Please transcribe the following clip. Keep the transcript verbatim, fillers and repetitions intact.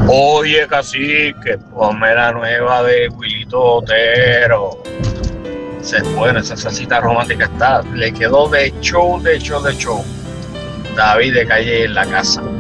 Oye, cacique, ponme la nueva de Wilito Otero. Se buena, esa salsita romántica está. Le quedó de show, de show, de show. David de Calle en la casa.